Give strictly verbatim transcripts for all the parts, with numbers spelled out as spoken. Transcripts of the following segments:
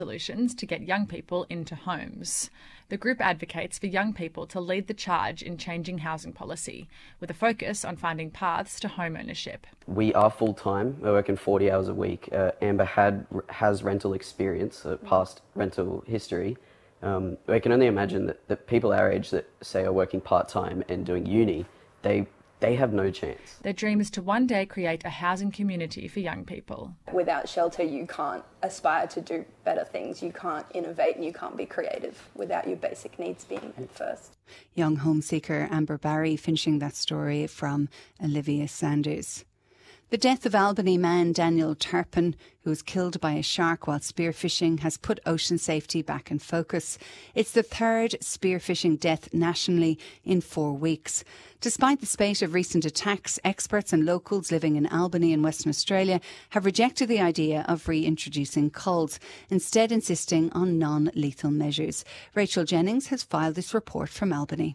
solutions to get young people into homes. The group advocates for young people to lead the charge in changing housing policy, with a focus on finding paths to home ownership. We are full-time, we're working forty hours a week. Uh, Amber had has rental experience, uh, past rental history. Um, I can only imagine that, that people our age that, say, are working part-time and doing uni, they They have no chance. Their dream is to one day create a housing community for young people. Without shelter, you can't aspire to do better things. You can't innovate and you can't be creative without your basic needs being met first. Young home seeker Amber Barry finishing that story from Olivia Sanders. The death of Albany man Daniel Turpin, who was killed by a shark while spearfishing, has put ocean safety back in focus. It's the third spearfishing death nationally in four weeks. Despite the spate of recent attacks, experts and locals living in Albany and Western Australia have rejected the idea of reintroducing culls, instead insisting on non-lethal measures. Rachel Jennings has filed this report from Albany.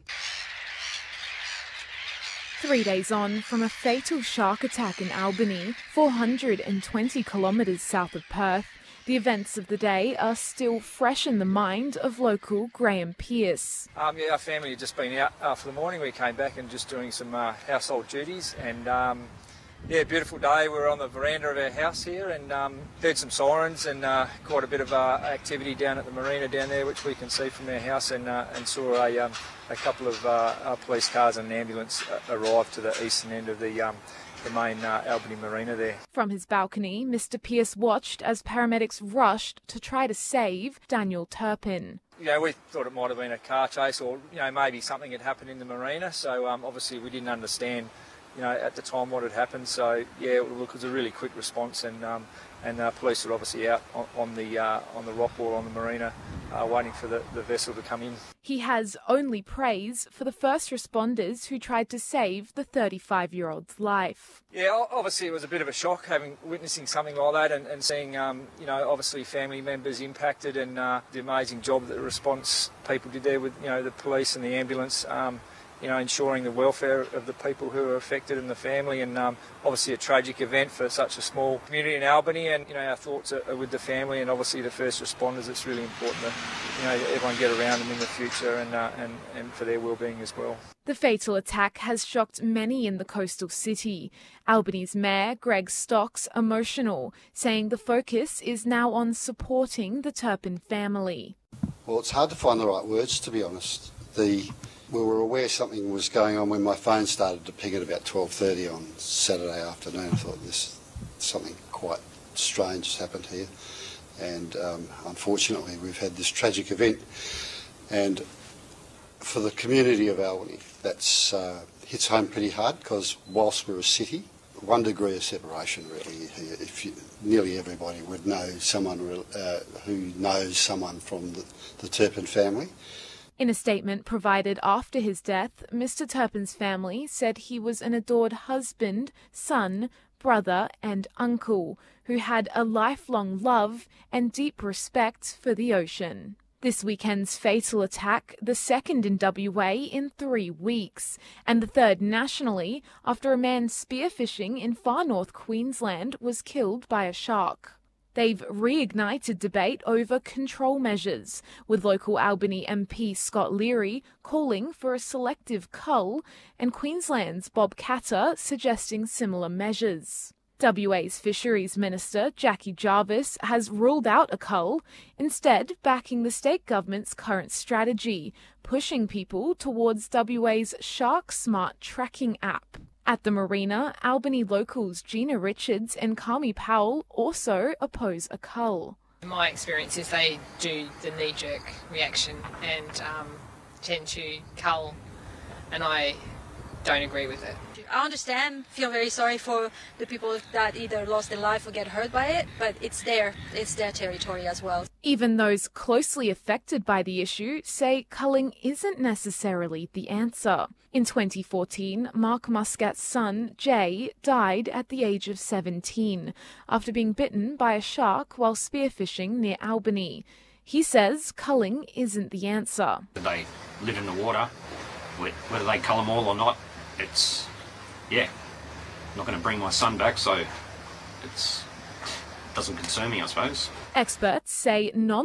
Three days on from a fatal shark attack in Albany, four hundred twenty kilometres south of Perth, the events of the day are still fresh in the mind of local Graham Pearce. Um, yeah, our family had just been out uh, for the morning. We came back and just doing some uh, household duties, and um, yeah, beautiful day. We were on the veranda of our house here and um, heard some sirens and uh, quite a bit of uh, activity down at the marina down there, which we can see from our house, and, uh, and saw a, um, a couple of uh, uh, police cars and an ambulance uh, arrive to the eastern end of the um, the main uh, Albany marina there. From his balcony, Mister Pearce watched as paramedics rushed to try to save Daniel Turpin. You know, we thought it might have been a car chase, or you know, maybe something had happened in the marina, so um, obviously we didn't understand, you know, at the time what had happened. So yeah, look, it was a really quick response, and um, and uh, police were obviously out on, on the uh, on the rock wall on the marina, uh, waiting for the, the vessel to come in. He has only praise for the first responders who tried to save the thirty-five-year-old's life. Yeah, obviously it was a bit of a shock having witnessing something like that, and, and seeing um, you know, obviously family members impacted, and uh, the amazing job that the response people did there with, you know, the police and the ambulance. Um, you know, ensuring the welfare of the people who are affected and the family, and um, obviously a tragic event for such a small community in Albany, and, you know, our thoughts are, are with the family and obviously the first responders. It's really important that, you know, everyone get around them in the future, and, uh, and, and for their well-being as well. The fatal attack has shocked many in the coastal city. Albany's Mayor Greg Stocks emotional, saying the focus is now on supporting the Turpin family. Well, it's hard to find the right words, to be honest. The We were aware something was going on when my phone started to ping at about twelve thirty on Saturday afternoon. I thought this something quite strange has happened here, and um, unfortunately we've had this tragic event. And for the community of Albany, that's uh, hits home pretty hard, because whilst we're a city, one degree of separation really here. If you, nearly everybody would know someone uh, who knows someone from the, the Turpin family. In a statement provided after his death, Mister Turpin's family said he was an adored husband, son, brother and uncle who had a lifelong love and deep respect for the ocean. This weekend's fatal attack, the second in W A in three weeks, and the third nationally after a man spearfishing in far north Queensland was killed by a shark. They've reignited debate over control measures, with local Albany M P Scott Leary calling for a selective cull and Queensland's Bob Katter suggesting similar measures. W A's Fisheries Minister Jackie Jarvis has ruled out a cull, instead backing the state government's current strategy, pushing people towards W A's Shark Smart tracking app. At the marina, Albany locals Gina Richards and Kami Powell also oppose a cull. My experience is they do the knee-jerk reaction and um, tend to cull, and I don't agree with it. I understand, feel very sorry for the people that either lost their life or get hurt by it, but it's their, it's their territory as well. Even those closely affected by the issue say culling isn't necessarily the answer. In twenty fourteen, Mark Muscat's son, Jay, died at the age of seventeen after being bitten by a shark while spearfishing near Albany. He says culling isn't the answer. They live in the water, whether they cull them all or not, it's, yeah, I'm not going to bring my son back, so it's doesn't concern me, I suppose. Experts say non